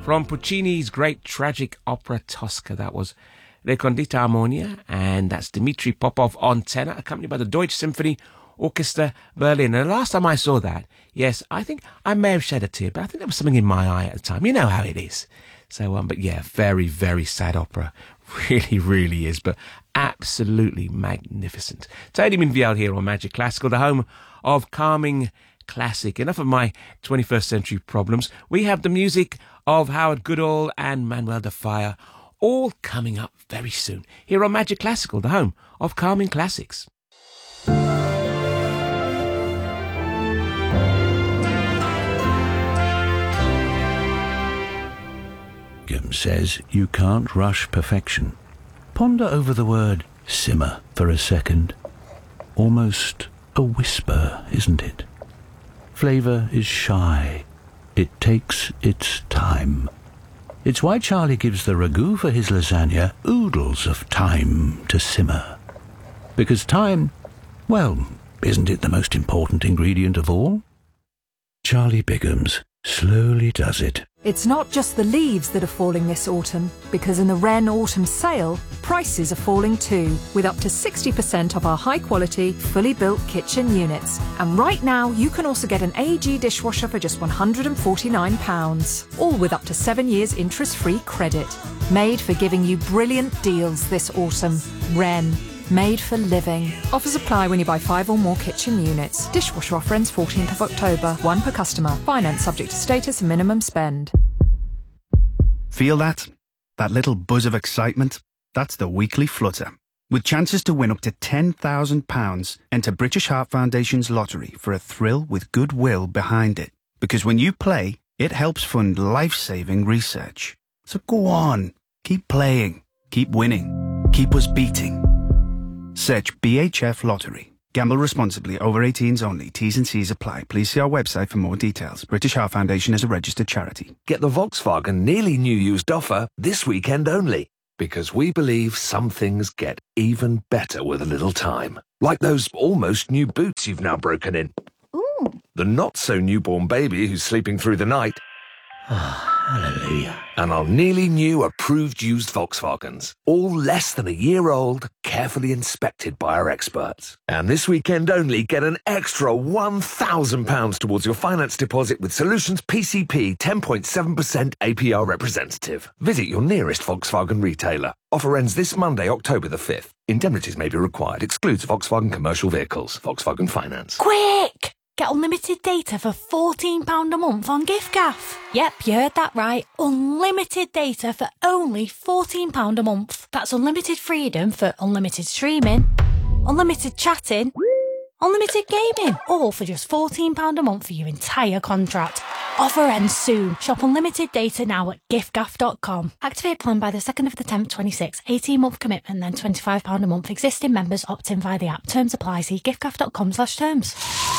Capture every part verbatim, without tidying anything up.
from Puccini's great tragic opera Tosca. That was Recondita Armonia, and that's Dmitri Popov on tenor, accompanied by the Deutsche Symphony Orchestra Berlin. And the last time I saw that, yes, I think I may have shed a tear, but I think there was something in my eye at the time. You know how it is. So, um, but yeah, very, very sad opera. Really, really is, but absolutely magnificent. Tony Minviel here on Magic Classical, the home of calming classic. Enough of my twenty-first century problems. We have the music of Howard Goodall and Manuel de Falla, all coming up very soon here on Magic Classical, the home of calming classics. Gim says you can't rush perfection. Ponder over the word simmer for a second. Almost a whisper, isn't it? Flavour is shy. It takes its time. It's why Charlie gives the ragu for his lasagna oodles of time to simmer. Because time, well, isn't it the most important ingredient of all? Charlie Bigham's slowly does it. It's not just the leaves that are falling this autumn, because in the Wren Autumn Sale, prices are falling too, with up to sixty percent off our high-quality, fully built kitchen units. And right now, you can also get an A G dishwasher for just one hundred forty-nine pounds, all with up to seven years interest-free credit. Made for giving you brilliant deals this autumn. Wren. Made for living. Offers apply when you buy five or more kitchen units. Dishwasher offer ends fourteenth of October. One per customer. Finance subject to status and minimum spend. Feel that? That little buzz of excitement? That's the weekly flutter. With chances to win up to ten thousand pounds, enter British Heart Foundation's lottery for a thrill with goodwill behind it. Because when you play, it helps fund life-saving research. So go on. Keep playing. Keep winning. Keep us beating. Search B H F Lottery. Gamble responsibly. Over eighteens only. T's and C's apply. Please see our website for more details. British Heart Foundation is a registered charity. Get the Volkswagen nearly new used offer this weekend only. Because we believe some things get even better with a little time. Like those almost new boots you've now broken in. Ooh. The not-so-newborn baby who's sleeping through the night. Hallelujah. And our nearly new approved used Volkswagens. All less than a year old, carefully inspected by our experts. And this weekend only, get an extra one thousand pounds towards your finance deposit with Solutions P C P ten point seven percent A P R representative. Visit your nearest Volkswagen retailer. Offer ends this Monday, October the fifth. Indemnities may be required. Excludes Volkswagen commercial vehicles. Volkswagen Finance. Quick! Get unlimited data for fourteen pounds a month on giffgaff. Yep, you heard that right. Unlimited data for only fourteen pounds a month. That's unlimited freedom for unlimited streaming, unlimited chatting, unlimited gaming. All for just fourteen pounds a month for your entire contract. Offer ends soon. Shop unlimited data now at giffgaff dot com. Activate plan by the second of the tenth, twenty-six. eighteen month commitment, then twenty-five pounds a month. Existing members opt in via the app. Terms apply. See giffgaff dot com slash terms.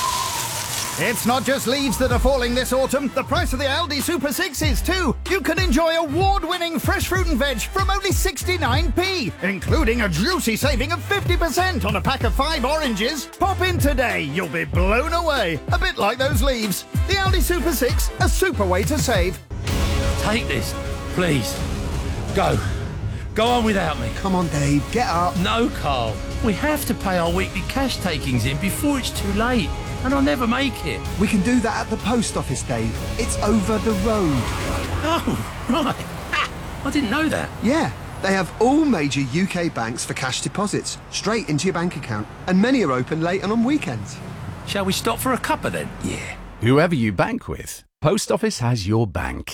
It's not just leaves that are falling this autumn. The price of the Aldi Super six is too. You can enjoy award-winning fresh fruit and veg from only sixty-nine p, including a juicy saving of fifty percent on a pack of five oranges. Pop in today. You'll be blown away. A bit like those leaves. The Aldi Super six, a super way to save. Take this, please. Go. Go on without me. Come on, Dave, get up. No, Carl. We have to pay our weekly cash takings in before it's too late. And I'll never make it. We can do that at the post office, Dave. It's over the road. Oh, right. Ha! I didn't know that. Yeah, they have all major U K banks for cash deposits, straight into your bank account. And many are open late and on weekends. Shall we stop for a cuppa then? Yeah. Whoever you bank with, Post Office has your bank.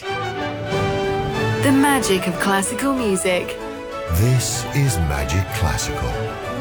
The magic of classical music. This is Magic Classical.